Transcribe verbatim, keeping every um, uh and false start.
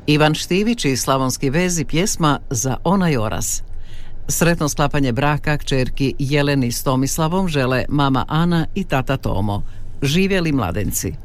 Ivan Štivić i Slavonski vezi pjesma Za onaj oraz. Sretno sklapanje braka kćerki Jeleni s Tomislavom žele mama Ana i tata Tomo. Živjeli mladenci.